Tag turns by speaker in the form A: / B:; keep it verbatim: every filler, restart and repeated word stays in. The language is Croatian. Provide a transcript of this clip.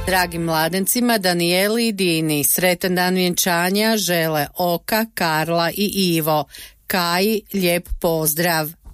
A: Dragim mladencima Danijeli i Dini, sretan dan vjenčanja žele Oka, Karla i Ivo. Kaji lijep pozdrav.